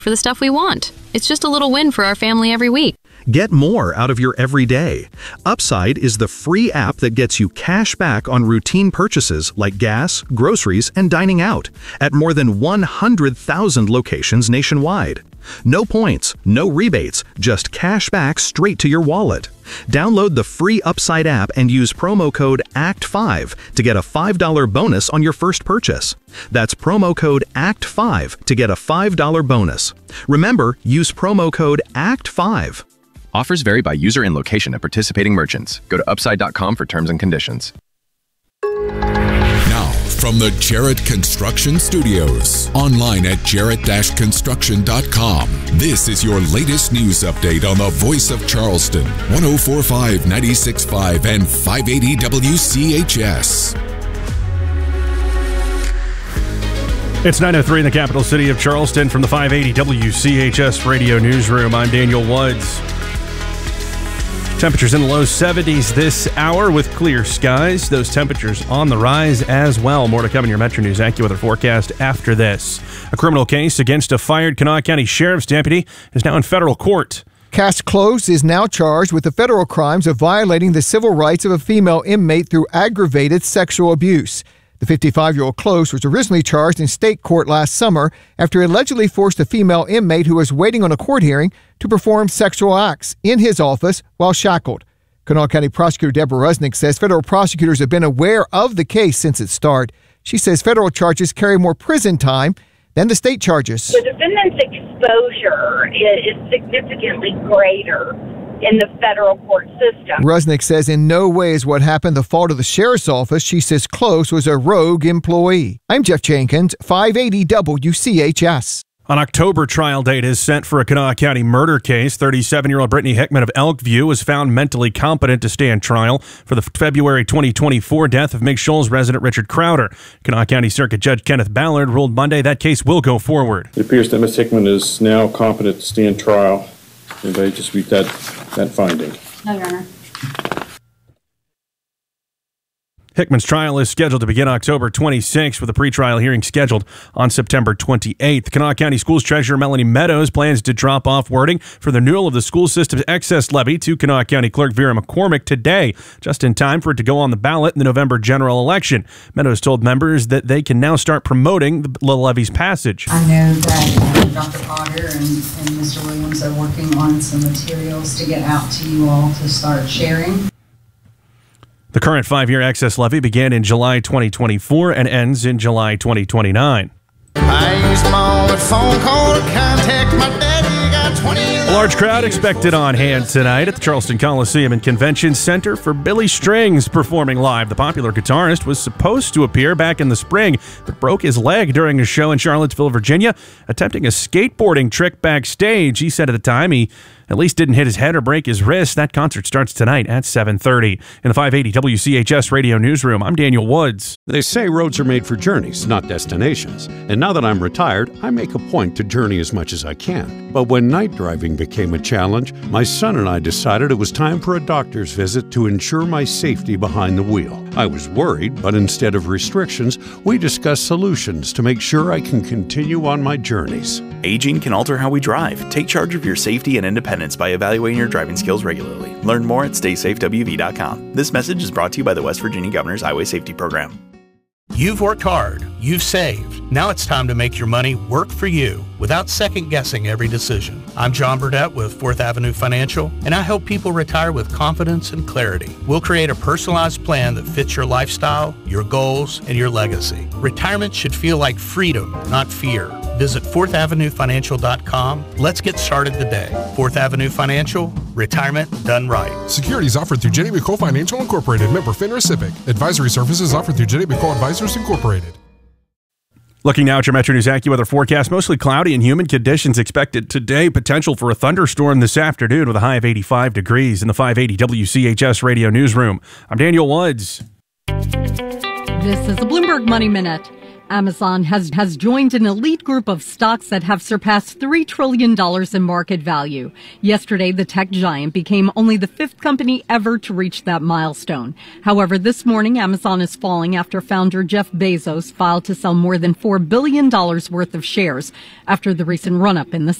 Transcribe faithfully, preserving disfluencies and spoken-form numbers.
for the stuff we want. It's just a little win for our family every week. Get more out of your everyday. Upside is the free app that gets you cash back on routine purchases like gas, groceries, and dining out at more than one hundred thousand locations nationwide. No points, no rebates, just cash back straight to your wallet. Download the free Upside app and use promo code A C T five to get a five dollar bonus on your first purchase. That's promo code A C T five to get a five dollar bonus. Remember, use promo code A C T five. Offers vary by user and location at participating merchants. Go to upside dot com for terms and conditions. Now, from the Jarrett Construction Studios, online at jarrett dash construction dot com, this is your latest news update on the voice of Charleston, one oh four point five, ninety-six point five, and five eighty W C H S. It's nine oh three in the capital city of Charleston. From the five eighty W C H S radio newsroom, I'm Daniel Woods. Temperatures in the low seventies this hour with clear skies. Those temperatures on the rise as well. More to come in your Metro News AccuWeather forecast after this. A criminal case against a fired Kanawha County Sheriff's deputy is now in federal court. Cass Close is now charged with the federal crimes of violating the civil rights of a female inmate through aggravated sexual abuse. The fifty-five-year-old Close was originally charged in state court last summer after he allegedly forced a female inmate who was waiting on a court hearing to perform sexual acts in his office while shackled. Kanawha County Prosecutor Deborah Rusnick says federal prosecutors have been aware of the case since its start. She says federal charges carry more prison time than the state charges. The defendant's exposure is significantly greater in the federal court system. Rusnick says in no way is what happened the fault of the sheriff's office. She says Close was a rogue employee. I'm Jeff Jenkins, five eighty W C H S. An October trial date is set for a Kanawha County murder case. thirty-seven-year-old Brittany Hickman of Elkview was found mentally competent to stand trial for the February twenty twenty-four death of Mig Shoals resident Richard Crowder. Kanawha County Circuit Judge Kenneth Ballard ruled Monday that case will go forward. It appears that Miz Hickman is now competent to stand trial. Anybody dispute that, that finding? No, Your Honor. Hickman's trial is scheduled to begin October twenty-sixth with a pretrial hearing scheduled on September twenty-eighth. Kanawha County Schools Treasurer Melanie Meadows plans to drop off wording for the renewal of the school system's excess levy to Kanawha County Clerk Vera McCormick today, just in time for it to go on the ballot in the November general election. Meadows told members that they can now start promoting the levy's passage. I know that uh, Doctor Potter and, and Mister Williams are working on some materials to get out to you all to start sharing. The current five-year excess levy began in July twenty twenty-four and ends in July twenty twenty-nine. I used my old phone call to contact my daddy. Got twenty. A large crowd expected on hand tonight at the Charleston Coliseum and Convention Center for Billy Strings performing live. The popular guitarist was supposed to appear back in the spring, but broke his leg during a show in Charlottesville, Virginia, attempting a skateboarding trick backstage. He said at the time he at least didn't hit his head or break his wrist. That concert starts tonight at seven thirty. In the five eighty W C H S radio newsroom, I'm Daniel Woods. They say roads are made for journeys, not destinations. And now that I'm retired, I make a point to journey as much as I can. But when night driving became a challenge, my son and I decided it was time for a doctor's visit to ensure my safety behind the wheel. I was worried, but instead of restrictions, we discussed solutions to make sure I can continue on my journeys. Aging can alter how we drive. Take charge of your safety and independence by evaluating your driving skills regularly. Learn more at stay safe W V dot com. This message is brought to you by the West Virginia Governor's Highway Safety Program. You've worked hard. You've saved. Now it's time to make your money work for you without second-guessing every decision. I'm John Burdett with Fourth Avenue Financial, and I help people retire with confidence and clarity. We'll create a personalized plan that fits your lifestyle, your goals, and your legacy. Retirement should feel like freedom, not fear. Visit fourth avenue financial dot com. Let's get started today. Fourth Avenue Financial, retirement done right. Securities offered through Jenny McCole Financial Incorporated, member FINRA SIPC. Advisory services offered through Jenny McCole Advisors Incorporated. Looking now at your Metro News AccuWeather forecast, mostly cloudy and humid conditions expected today. Potential for a thunderstorm this afternoon with a high of eighty-five degrees in the five eighty W C H S radio newsroom. I'm Daniel Woods. This is the Bloomberg Money Minute. Amazon has, has joined an elite group of stocks that have surpassed three trillion dollars in market value. Yesterday, the tech giant became only the fifth company ever to reach that milestone. However, this morning, Amazon is falling after founder Jeff Bezos filed to sell more than four billion dollars worth of shares after the recent run-up in the